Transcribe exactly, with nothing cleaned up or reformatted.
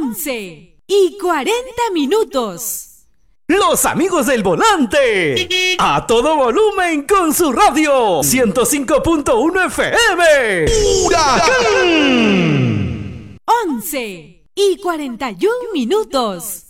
once y cuarenta minutos. Los amigos del volante, a todo volumen con su radio, ciento cinco punto uno F M. ¡Huracán! once y cuarenta y un minutos.